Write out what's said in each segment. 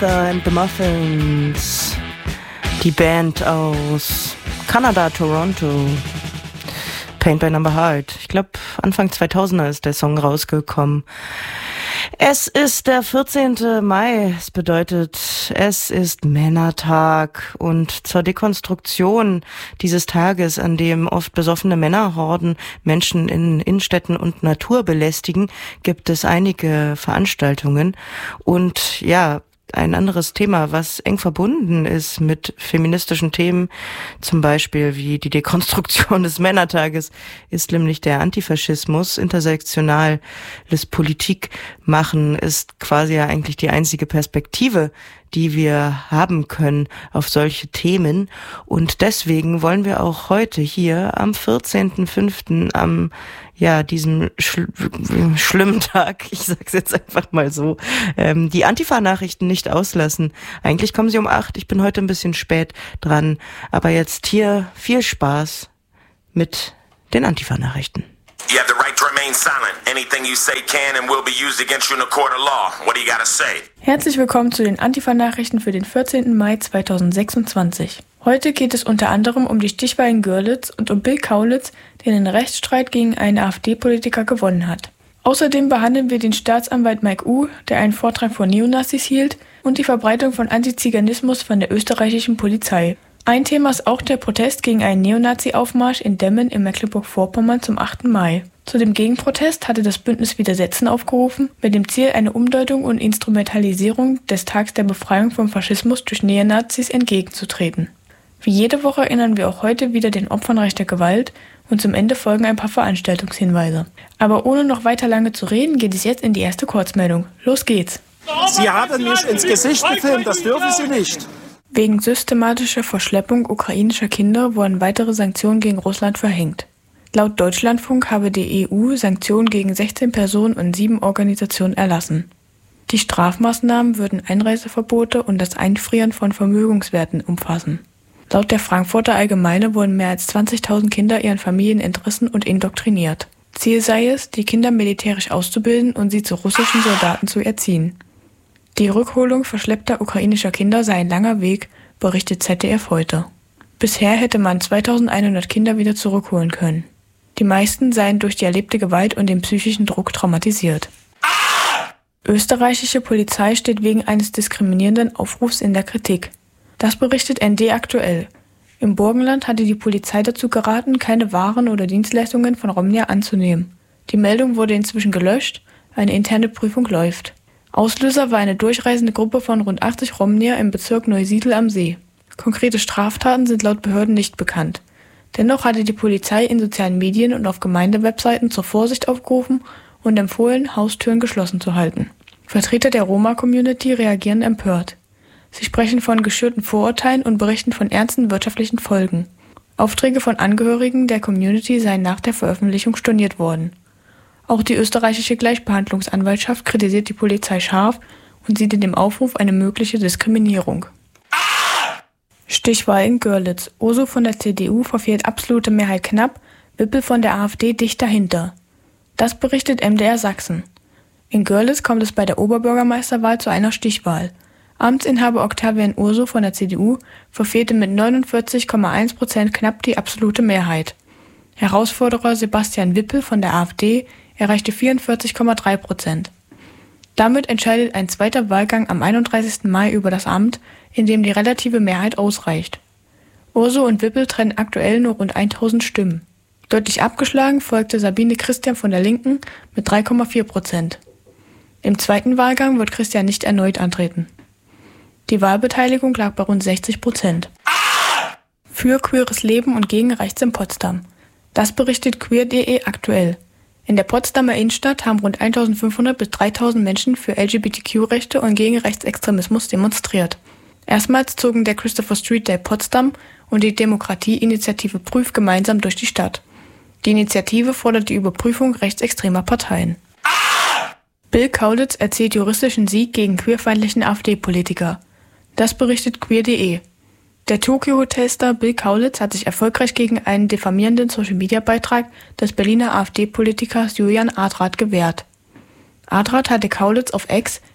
Martha and the Muffins, die Band aus Kanada, Toronto. Paint by Number Heart. Ich glaube, Anfang 2000er ist der Song rausgekommen. Es ist der 14. Mai. Es bedeutet, es ist Männertag. Und zur Dekonstruktion dieses Tages, an dem oft besoffene Männerhorden Menschen in Innenstädten und Natur belästigen, gibt es einige Veranstaltungen. Und ja, ein anderes Thema, was eng verbunden ist mit feministischen Themen, zum Beispiel wie die Dekonstruktion des Männertages, ist nämlich der Antifaschismus. Intersektionales Politikmachen ist quasi ja eigentlich die einzige Perspektive, die wir haben können auf solche Themen. Und deswegen wollen wir auch heute hier am 14.05. am diesem schlimmen Tag, ich sag's jetzt einfach mal so, die Antifa-Nachrichten nicht auslassen. Eigentlich kommen sie um 8, ich bin heute ein bisschen spät dran, aber jetzt hier viel Spaß mit den Antifa-Nachrichten. You have the right to remain silent. Anything you say can and will be used against you in a court of law. What do you gotta say? Herzlich willkommen zu den Antifa-Nachrichten für den 14. Mai 2026. Heute geht es unter anderem um die Stichwahl in Görlitz und um Bill Kaulitz, der den Rechtsstreit gegen einen AfD-Politiker gewonnen hat. Außerdem behandeln wir den Staatsanwalt Mike U., der einen Vortrag vor Neonazis hielt, und die Verbreitung von Antiziganismus von der österreichischen Polizei. Ein Thema ist auch der Protest gegen einen Neonazi-Aufmarsch in Demmin in Mecklenburg-Vorpommern zum 8. Mai. Zu dem Gegenprotest hatte das Bündnis Widersetzen aufgerufen, mit dem Ziel, eine Umdeutung und Instrumentalisierung des Tags der Befreiung vom Faschismus durch Neonazis entgegenzutreten. Wie jede Woche erinnern wir auch heute wieder den Opfern rechter Gewalt und zum Ende folgen ein paar Veranstaltungshinweise. Aber ohne noch weiter lange zu reden, geht es jetzt in die erste Kurzmeldung. Los geht's! Sie haben mich ins Gesicht gefilmt, das dürfen Sie nicht. Wegen systematischer Verschleppung ukrainischer Kinder wurden weitere Sanktionen gegen Russland verhängt. Laut Deutschlandfunk habe die EU Sanktionen gegen 16 Personen und 7 Organisationen erlassen. Die Strafmaßnahmen würden Einreiseverbote und das Einfrieren von Vermögenswerten umfassen. Laut der Frankfurter Allgemeine wurden mehr als 20.000 Kinder ihren Familien entrissen und indoktriniert. Ziel sei es, die Kinder militärisch auszubilden und sie zu russischen Soldaten zu erziehen. Die Rückholung verschleppter ukrainischer Kinder sei ein langer Weg, berichtet ZDF heute. Bisher hätte man 2100 Kinder wieder zurückholen können. Die meisten seien durch die erlebte Gewalt und den psychischen Druck traumatisiert. Österreichische Polizei steht wegen eines diskriminierenden Aufrufs in der Kritik. Das berichtet ND aktuell. Im Burgenland hatte die Polizei dazu geraten, keine Waren oder Dienstleistungen von Romnia anzunehmen. Die Meldung wurde inzwischen gelöscht, eine interne Prüfung läuft. Auslöser war eine durchreisende Gruppe von rund 80 Romnier im Bezirk Neusiedl am See. Konkrete Straftaten sind laut Behörden nicht bekannt. Dennoch hatte die Polizei in sozialen Medien und auf Gemeindewebseiten zur Vorsicht aufgerufen und empfohlen, Haustüren geschlossen zu halten. Vertreter der Roma-Community reagieren empört. Sie sprechen von geschürten Vorurteilen und berichten von ernsten wirtschaftlichen Folgen. Aufträge von Angehörigen der Community seien nach der Veröffentlichung storniert worden. Auch die österreichische Gleichbehandlungsanwaltschaft kritisiert die Polizei scharf und sieht in dem Aufruf eine mögliche Diskriminierung. Stichwahl in Görlitz. Urso von der CDU verfehlt absolute Mehrheit knapp, Wippel von der AfD dicht dahinter. Das berichtet MDR Sachsen. In Görlitz kommt es bei der Oberbürgermeisterwahl zu einer Stichwahl. Amtsinhaber Octavian Urso von der CDU verfehlte mit 49,1% knapp die absolute Mehrheit. Herausforderer Sebastian Wippel von der AfD erreichte 44,3%. Damit entscheidet ein zweiter Wahlgang am 31. Mai über das Amt, in dem die relative Mehrheit ausreicht. Urso und Wippel trennen aktuell nur rund 1000 Stimmen. Deutlich abgeschlagen folgte Sabine Christian von der Linken mit 3,4%. Im zweiten Wahlgang wird Christian nicht erneut antreten. Die Wahlbeteiligung lag bei rund 60%. Für queeres Leben und gegen rechts in Potsdam. Das berichtet queer.de aktuell. In der Potsdamer Innenstadt haben rund 1500 bis 3000 Menschen für LGBTQ-Rechte und gegen Rechtsextremismus demonstriert. Erstmals zogen der Christopher Street Day Potsdam und die Demokratie-Initiative Prüf gemeinsam durch die Stadt. Die Initiative fordert die Überprüfung rechtsextremer Parteien. Bill Kaulitz erzielt juristischen Sieg gegen queerfeindlichen AfD-Politiker. Das berichtet queer.de. Der Tokyo-Hotelstar Bill Kaulitz hat sich erfolgreich gegen einen diffamierenden Social-Media-Beitrag des Berliner AfD-Politikers Julian Adrat gewehrt. Adrat hatte Kaulitz auf X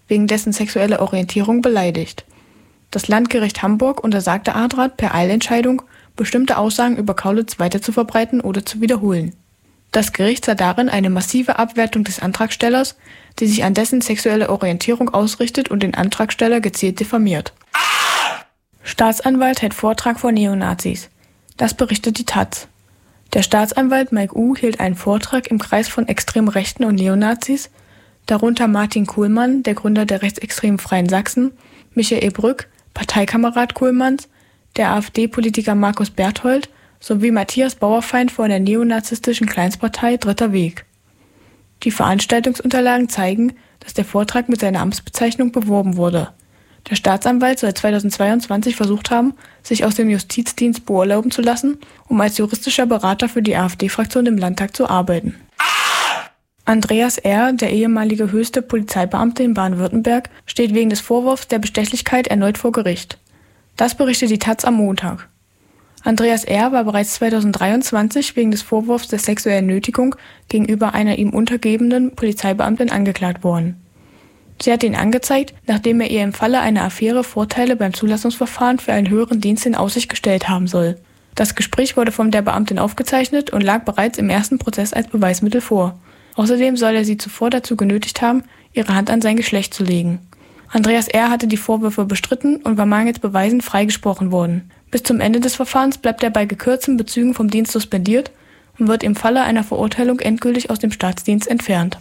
wegen dessen sexueller Orientierung beleidigt. Das Landgericht Hamburg untersagte Adrat per Eilentscheidung, bestimmte Aussagen über Kaulitz weiter zu verbreiten oder zu wiederholen. Das Gericht sah darin eine massive Abwertung des Antragstellers, die sich an dessen sexuelle Orientierung ausrichtet und den Antragsteller gezielt diffamiert. Staatsanwalt hält Vortrag vor Neonazis. Das berichtet die taz. Der Staatsanwalt Mike U. hielt einen Vortrag im Kreis von extrem Rechten und Neonazis, darunter Martin Kuhlmann, der Gründer der rechtsextremen Freien Sachsen, Michael Brück, Parteikamerad Kuhlmanns, der AfD-Politiker Markus Berthold sowie Matthias Bauerfeind von der neonazistischen Kleinstpartei Dritter Weg. Die Veranstaltungsunterlagen zeigen, dass der Vortrag mit seiner Amtsbezeichnung beworben wurde. Der Staatsanwalt soll 2022 versucht haben, sich aus dem Justizdienst beurlauben zu lassen, um als juristischer Berater für die AfD-Fraktion im Landtag zu arbeiten. Andreas R., der ehemalige höchste Polizeibeamte in Baden-Württemberg, steht wegen des Vorwurfs der Bestechlichkeit erneut vor Gericht. Das berichtet die taz am Montag. Andreas R. war bereits 2023 wegen des Vorwurfs der sexuellen Nötigung gegenüber einer ihm untergebenen Polizeibeamtin angeklagt worden. Sie hat ihn angezeigt, nachdem er ihr im Falle einer Affäre Vorteile beim Zulassungsverfahren für einen höheren Dienst in Aussicht gestellt haben soll. Das Gespräch wurde von der Beamtin aufgezeichnet und lag bereits im ersten Prozess als Beweismittel vor. Außerdem soll er sie zuvor dazu genötigt haben, ihre Hand an sein Geschlecht zu legen. Andreas R. hatte die Vorwürfe bestritten und war mangels Beweisen freigesprochen worden. Bis zum Ende des Verfahrens bleibt er bei gekürzten Bezügen vom Dienst suspendiert und wird im Falle einer Verurteilung endgültig aus dem Staatsdienst entfernt.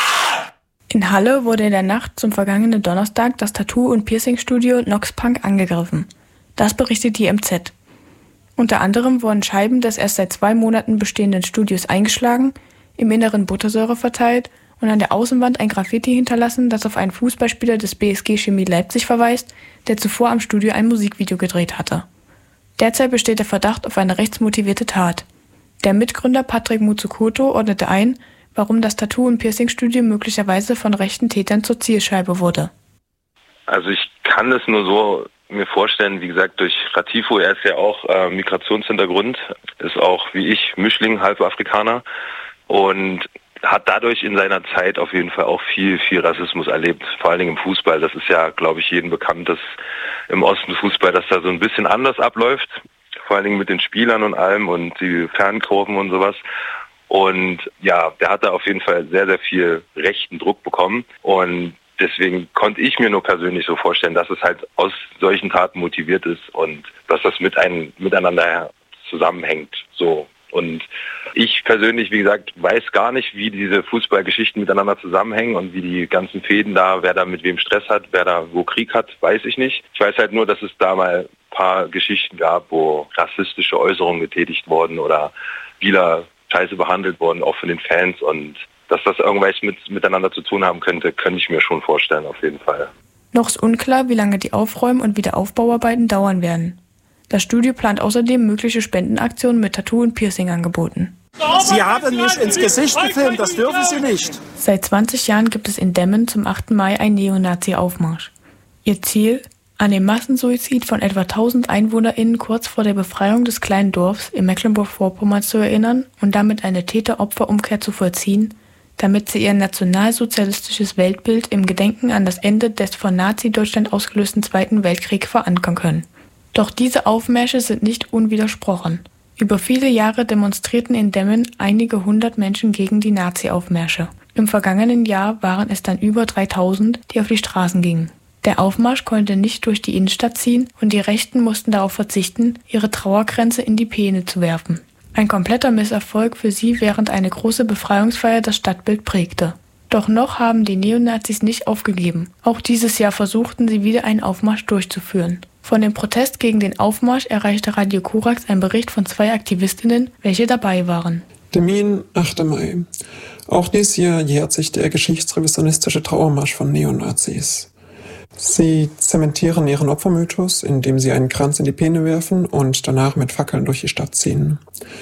In Halle wurde in der Nacht zum vergangenen Donnerstag das Tattoo- und Piercing-Studio Nox Punk angegriffen. Das berichtet die MZ. Unter anderem wurden Scheiben des erst seit 2 Monaten bestehenden Studios eingeschlagen, im Inneren Buttersäure verteilt und an der Außenwand ein Graffiti hinterlassen, das auf einen Fußballspieler des BSG Chemie Leipzig verweist, der zuvor am Studio ein Musikvideo gedreht hatte. Derzeit besteht der Verdacht auf eine rechtsmotivierte Tat. Der Mitgründer Patrick Mutsukoto ordnete ein, warum das Tattoo- und Piercing-Studio möglicherweise von rechten Tätern zur Zielscheibe wurde. Also ich kann es nur so mir vorstellen, wie gesagt, durch Ratifo, er ist ja auch Migrationshintergrund, ist auch wie ich Mischling, halber Afrikaner und hat dadurch in seiner Zeit auf jeden Fall auch viel Rassismus erlebt, vor allen Dingen im Fußball. Das ist ja, glaube ich, jedem bekannt, dass im Osten Fußball, dass da so ein bisschen anders abläuft, vor allen Dingen mit den Spielern und allem und die Fankurven und sowas. Und ja, der hat da auf jeden Fall sehr viel rechten Druck bekommen und deswegen konnte ich mir nur persönlich so vorstellen, dass es halt aus solchen Taten motiviert ist und dass das miteinander zusammenhängt, so. Und ich persönlich, wie gesagt, weiß gar nicht, wie diese Fußballgeschichten miteinander zusammenhängen und wie die ganzen Fäden da, wer da mit wem Stress hat, wer da wo Krieg hat, weiß ich nicht. Ich weiß halt nur, dass es da mal ein paar Geschichten gab, wo rassistische Äußerungen getätigt wurden oder Spieler scheiße behandelt wurden, auch von den Fans. Und dass das irgendwas miteinander zu tun haben könnte ich mir schon vorstellen, auf jeden Fall. Noch ist unklar, wie lange die Aufräum- und Wiederaufbauarbeiten dauern werden. Das Studio plant außerdem mögliche Spendenaktionen mit Tattoo- und Piercing-Angeboten. Sie haben mich ins Gesicht gefilmt, das dürfen Sie nicht. Seit 20 Jahren gibt es in Demmin zum 8. Mai einen Neonazi-Aufmarsch. Ihr Ziel? An den Massensuizid von etwa 1000 EinwohnerInnen kurz vor der Befreiung des kleinen Dorfs in Mecklenburg-Vorpommern zu erinnern und damit eine Täter-Opfer-Umkehr zu vollziehen, damit sie ihr nationalsozialistisches Weltbild im Gedenken an das Ende des von Nazi-Deutschland ausgelösten Zweiten Weltkriegs verankern können. Doch diese Aufmärsche sind nicht unwidersprochen. Über viele Jahre demonstrierten in Demmin einige 100 Menschen gegen die Nazi-Aufmärsche. Im vergangenen Jahr waren es dann über 3000, die auf die Straßen gingen. Der Aufmarsch konnte nicht durch die Innenstadt ziehen und die Rechten mussten darauf verzichten, ihre Trauerkränze in die Peene zu werfen. Ein kompletter Misserfolg für sie, während eine große Befreiungsfeier das Stadtbild prägte. Doch noch haben die Neonazis nicht aufgegeben. Auch dieses Jahr versuchten sie wieder einen Aufmarsch durchzuführen. Von dem Protest gegen den Aufmarsch erreichte Radio Korax ein Bericht von 2 Aktivistinnen, welche dabei waren. Termin 8. Mai. Auch dieses Jahr jährt sich der geschichtsrevisionistische Trauermarsch von Neonazis. Sie zementieren ihren Opfermythos, indem sie einen Kranz in die Peene werfen und danach mit Fackeln durch die Stadt ziehen.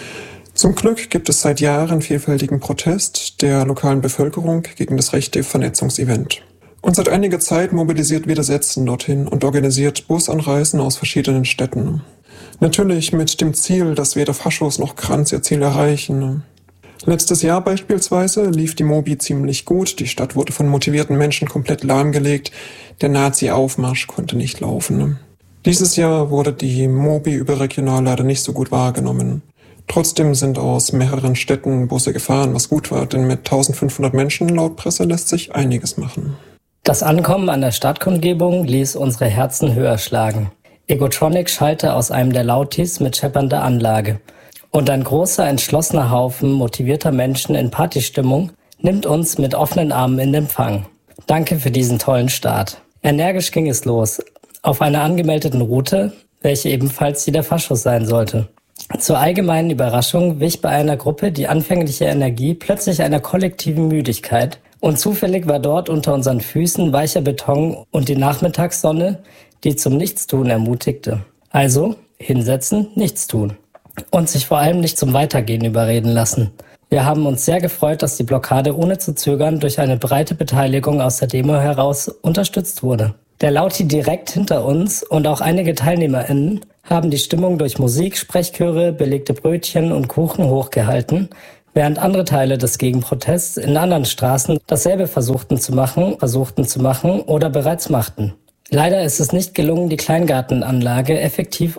Zum Glück gibt es seit Jahren vielfältigen Protest der lokalen Bevölkerung gegen das rechte Vernetzungsevent. Und seit einiger Zeit mobilisiert Widersetzen dorthin und organisiert Busanreisen aus verschiedenen Städten. Natürlich mit dem Ziel, dass weder Faschos noch Kranz ihr Ziel erreichen. Letztes Jahr beispielsweise lief die Mobi ziemlich gut. Die Stadt wurde von motivierten Menschen komplett lahmgelegt. Der Nazi-Aufmarsch konnte nicht laufen. Dieses Jahr wurde die Mobi überregional leider nicht so gut wahrgenommen. Trotzdem sind aus mehreren Städten Busse gefahren, was gut war, denn mit 1500 Menschen laut Presse lässt sich einiges machen. Das Ankommen an der Stadtkundgebung ließ unsere Herzen höher schlagen. Egotronic schallte aus einem der Lautis mit scheppernder Anlage. Und ein großer, entschlossener Haufen motivierter Menschen in Partystimmung nimmt uns mit offenen Armen in Empfang. Danke für diesen tollen Start. Energisch ging es los, auf einer angemeldeten Route, welche ebenfalls die der Faschos sein sollte. Zur allgemeinen Überraschung wich bei einer Gruppe die anfängliche Energie plötzlich einer kollektiven Müdigkeit und zufällig war dort unter unseren Füßen weicher Beton und die Nachmittagssonne, die zum Nichtstun ermutigte. Also hinsetzen, nichts tun. Und sich vor allem nicht zum Weitergehen überreden lassen. Wir haben uns sehr gefreut, dass die Blockade ohne zu zögern durch eine breite Beteiligung aus der Demo heraus unterstützt wurde. Der Lauti direkt hinter uns und auch einige TeilnehmerInnen haben die Stimmung durch Musik, Sprechchöre, belegte Brötchen und Kuchen hochgehalten, während andere Teile des Gegenprotests in anderen Straßen dasselbe versuchten zu machen oder bereits machten. Leider ist es nicht gelungen, die Kleingartenanlage effektiv